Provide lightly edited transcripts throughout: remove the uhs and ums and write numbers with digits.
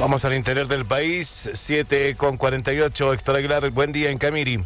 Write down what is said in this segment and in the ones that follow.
Vamos al interior del país, 7:48. Héctor Aguilar, buen día en Camiri.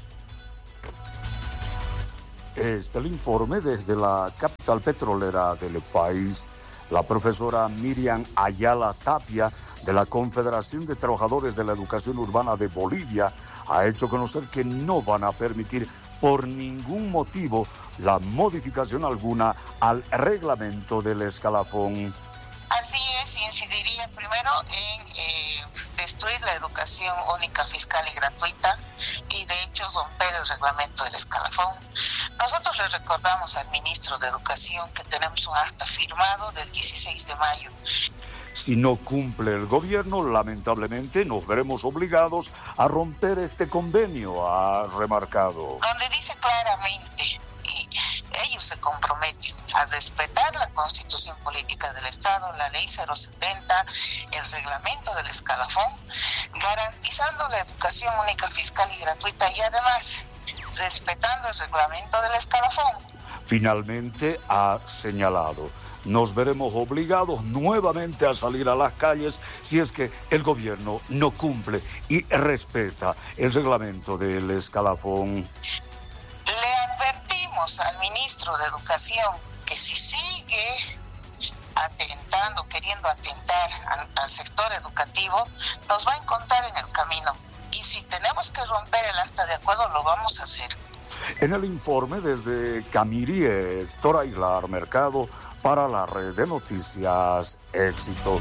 Este el informe desde la capital petrolera del país. La profesora Miriam Ayala Tapia, de la Confederación de Trabajadores de la Educación Urbana de Bolivia, ha hecho conocer que no van a permitir por ningún motivo la modificación alguna al reglamento del escalafón. Así es, incidiría primero en destruir la educación única, fiscal y gratuita, y de hecho romper el reglamento del escalafón. Nosotros le recordamos al ministro de Educación que tenemos un acta firmado del 16 de mayo. Si no cumple el gobierno, lamentablemente nos veremos obligados a romper este convenio, ha remarcado. Donde dice claramente, y ellos se comprometen a respetar la Constitución Política del Estado, la Ley 070, el reglamento del escalafón, garantizando la educación única, fiscal y gratuita, y además respetando el reglamento del escalafón. Finalmente ha señalado: nos veremos obligados nuevamente a salir a las calles si es que el gobierno no cumple y respeta el reglamento del escalafón. Le advertimos al ministro de Educación que si sigue queriendo atentar al sector educativo, nos va a encontrar en el camino. Y si tenemos que romper el acta de acuerdo, lo vamos a hacer. En el informe desde Camiri, Héctor Aguilar Mercado, para la red de noticias Éxito.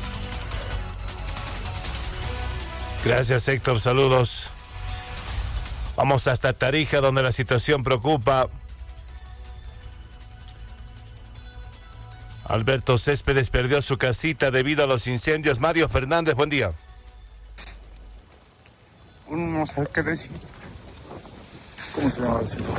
Gracias, Héctor, saludos. Vamos hasta Tarija, donde la situación preocupa. Alberto Céspedes perdió su casita debido a los incendios. Mario Fernández, buen día. No sé qué decir. ¿Cómo se llama el señor?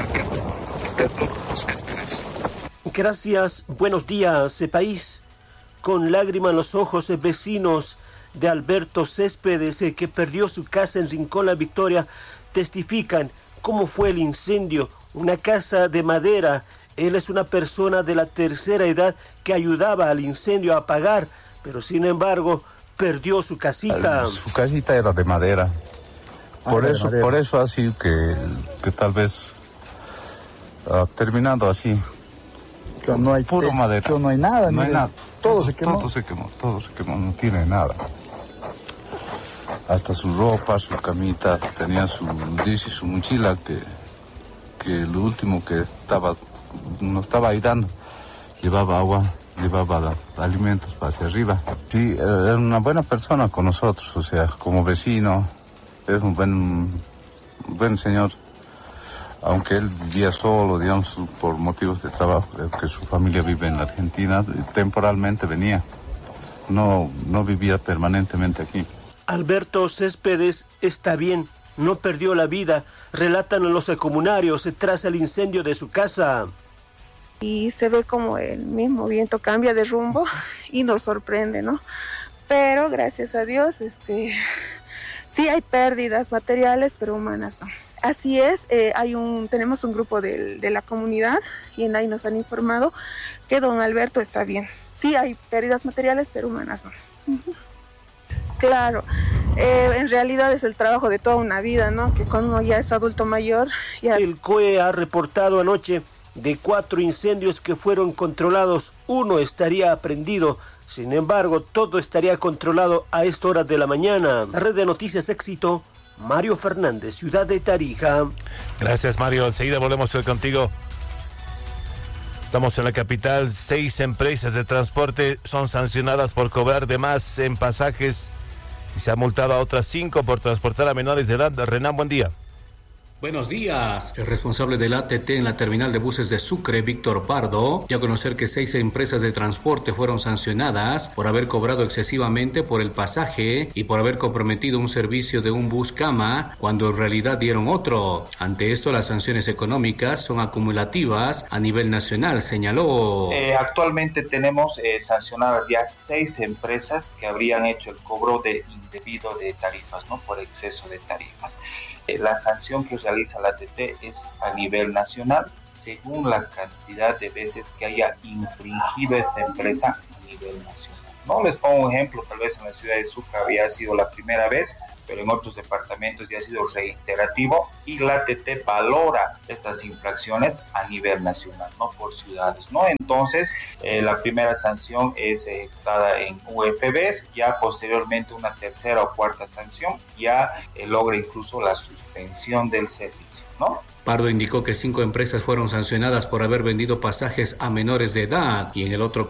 Gracias, buenos días, país. Con lágrimas en los ojos, vecinos de Alberto Céspedes, que perdió su casa en Rincón La Victoria, testifican cómo fue el incendio. Una casa de madera. Él es una persona de la tercera edad que ayudaba al incendio a apagar, pero sin embargo perdió su casita. Su casita era de madera. Por eso ha sido que tal vez terminando así. Que no hay puro madera. Que no hay nada. No hay nada. Todo se quemó, no tiene nada. Hasta su ropa, su camita, tenía su mochila que lo último que no estaba ayudando, llevaba agua, llevaba alimentos para hacia arriba. Sí, era una buena persona con nosotros, o sea, como vecino, es un buen señor. Aunque él vivía solo, digamos, por motivos de trabajo, que su familia vive en la Argentina, temporalmente venía, no vivía permanentemente aquí. Alberto Céspedes está bien, no perdió la vida, relatan los comunarios tras el incendio de su casa. Y se ve como el mismo viento cambia de rumbo y nos sorprende, ¿no? Pero gracias a Dios, sí hay pérdidas materiales, pero humanas no. Así es, tenemos un grupo de la comunidad y en ahí nos han informado que don Alberto está bien. Sí hay pérdidas materiales, pero humanas no. Claro, en realidad es el trabajo de toda una vida, ¿no? Que cuando uno ya es adulto mayor... El COE ha reportado anoche de 4 incendios que fueron controlados, 1 estaría aprendido. Sin embargo, todo estaría controlado a esta hora de la mañana. Red de Noticias Éxito, Mario Fernández, Ciudad de Tarija. Gracias, Mario. Enseguida volvemos contigo. Estamos en la capital. 6 empresas de transporte son sancionadas por cobrar de más en pasajes y se ha multado a otras 5 por transportar a menores de edad. Renan, buen día. Buenos días. El responsable del ATT en la terminal de buses de Sucre, Víctor Pardo, dio a conocer que 6 empresas de transporte fueron sancionadas por haber cobrado excesivamente por el pasaje y por haber comprometido un servicio de un bus cama cuando en realidad dieron otro. Ante esto, las sanciones económicas son acumulativas a nivel nacional, señaló. Actualmente tenemos sancionadas ya 6 empresas que habrían hecho el cobro de indebido de tarifas, ¿no? Por exceso de tarifas. La sanción que realiza la ATT es a nivel nacional según la cantidad de veces que haya infringido esta empresa a nivel nacional. ¿no? Les pongo un ejemplo, tal vez en la ciudad de Sucre había sido la primera vez, pero en otros departamentos ya ha sido reiterativo y la ATT valora estas infracciones a nivel nacional, no por ciudades, ¿no? Entonces, la primera sanción es ejecutada en UFBs, ya posteriormente una tercera o cuarta sanción ya logra incluso la suspensión del servicio, ¿no? Pardo indicó que 5 empresas fueron sancionadas por haber vendido pasajes a menores de edad y en el otro